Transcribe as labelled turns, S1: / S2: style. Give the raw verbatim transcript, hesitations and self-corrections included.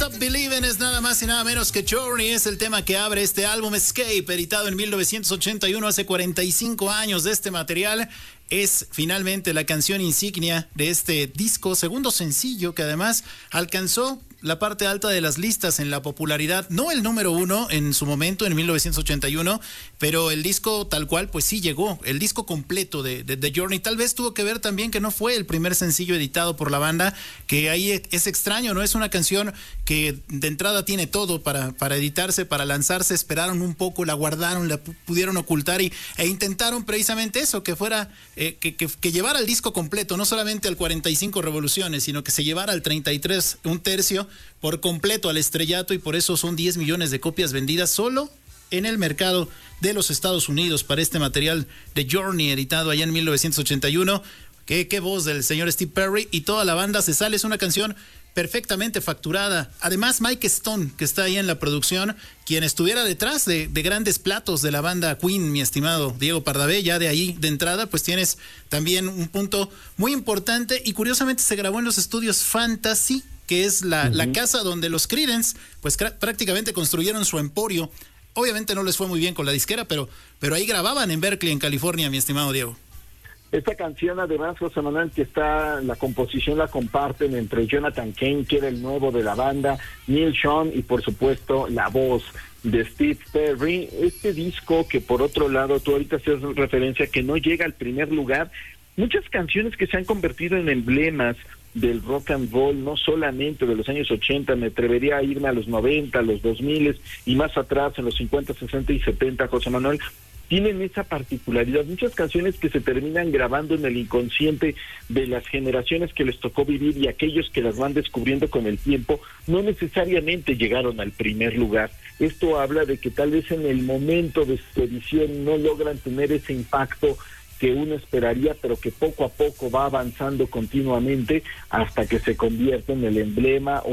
S1: Stop Believing es nada más y nada menos que Journey, es el tema que abre este álbum Escape, editado en mil novecientos ochenta y uno, hace cuarenta y cinco años de este material. Es finalmente la canción insignia de este disco, segundo sencillo que además alcanzó la parte alta de las listas en la popularidad, no el número uno en su momento, en mil novecientos ochenta y uno, pero el disco tal cual, pues sí llegó, el disco completo de, de, de Journey. Tal vez tuvo que ver también que no fue el primer sencillo editado por la banda, que ahí es extraño, ¿no? Es una canción que de entrada tiene todo para, para editarse, para lanzarse, esperaron un poco, la guardaron, la pudieron ocultar y, e intentaron precisamente eso, que fuera, eh, que, que, que llevara el disco completo, no solamente al cuarenta y cinco revoluciones, sino que se llevara al treinta y tres, un tercio, por completo al estrellato, y por eso son diez millones de copias vendidas solo en el mercado de los Estados Unidos para este material de Journey, editado allá en mil novecientos ochenta y uno. Qué, qué voz del señor Steve Perry y toda la banda se sale, es una canción perfectamente facturada. Además, Mike Stone, que está ahí en la producción, quien estuviera detrás de, de grandes platos de la banda Queen, mi estimado Diego Pardavé, ya de ahí de entrada, pues tienes también un punto muy importante, y curiosamente se grabó en los estudios Fantasy, que es la, uh-huh. la casa donde los Creedence pues cr- prácticamente construyeron su emporio. Obviamente no les fue muy bien con la disquera, pero, pero ahí grababan en Berkeley, en California, mi estimado Diego.
S2: Esta canción, además, José Manuel, que está, la composición la comparten entre Jonathan Cain, que era el nuevo de la banda, Neil Schon, y por supuesto la voz de Steve Perry. Este disco, que por otro lado tú ahorita haces referencia que no llega al primer lugar, muchas canciones que se han convertido en emblemas del rock and roll, no solamente de los años ochenta, me atrevería a irme a los noventa, a los dos mil y más atrás, en los cincuenta, sesenta y setenta, José Manuel, tienen esa particularidad, muchas canciones que se terminan grabando en el inconsciente de las generaciones que les tocó vivir, y aquellos que las van descubriendo con el tiempo no necesariamente llegaron al primer lugar. Esto habla de que tal vez en el momento de su edición no logran tener ese impacto que uno esperaría, pero que poco a poco va avanzando continuamente hasta que se convierte en el emblema